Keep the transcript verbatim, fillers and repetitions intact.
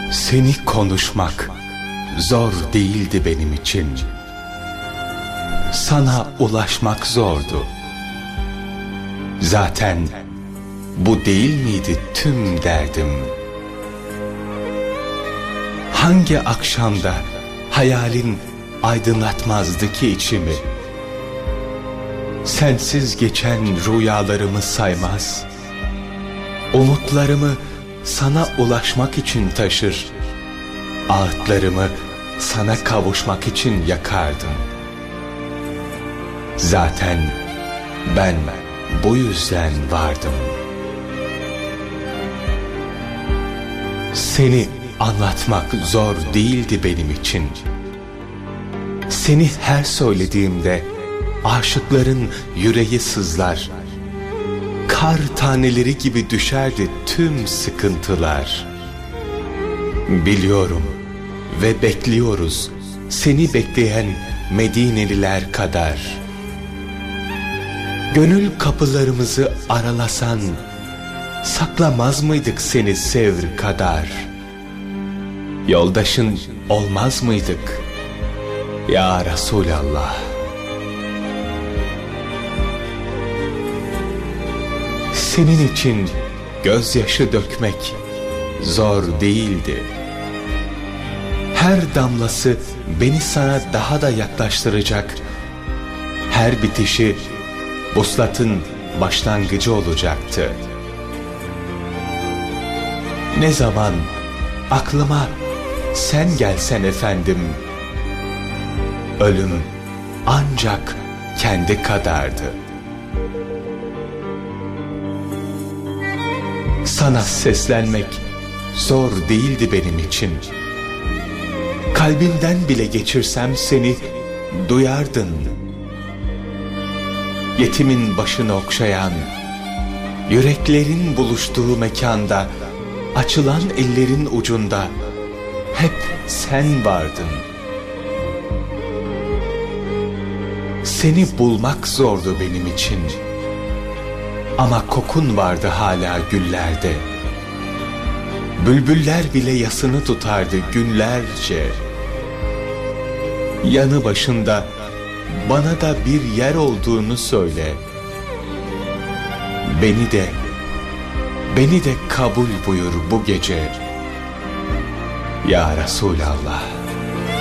Seni konuşmak zor değildi benim için. Sana ulaşmak zordu. Zaten bu değil miydi tüm derdim? Hangi akşamda hayalin aydınlatmazdı ki içimi? Sensiz geçen rüyalarımı saymaz, umutlarımı sana ulaşmak için taşır, ağıtlarımı sana kavuşmak için yakardım. Zaten ben bu yüzden vardım. Seni anlatmak zor değildi benim için. Seni her söylediğimde aşıkların yüreği sızlar. Kar taneleri gibi düşerdi tüm sıkıntılar. Biliyorum ve bekliyoruz seni bekleyen Medineliler kadar. Gönül kapılarımızı aralasan, saklamaz mıydık seni Sevr kadar? Yoldaşın olmaz mıydık ya Resulallah? Senin için gözyaşı dökmek zor değildi. Her damlası beni sana daha da yaklaştıracak. Her bitişi vuslatın başlangıcı olacaktı. Ne zaman aklıma sen gelsen efendim, ölüm ancak kendi kadardı. Sana seslenmek zor değildi benim için. Kalbimden bile geçirsem seni duyardın. Yetimin başını okşayan, yüreklerin buluştuğu mekanda, açılan ellerin ucunda hep sen vardın. Seni bulmak zordu benim için. Ama kokun vardı hala güllerde. Bülbüller bile yasını tutardı günlerce. Yanı başında bana da bir yer olduğunu söyle. Beni de, beni de kabul buyur bu gece. Ya Resulallah.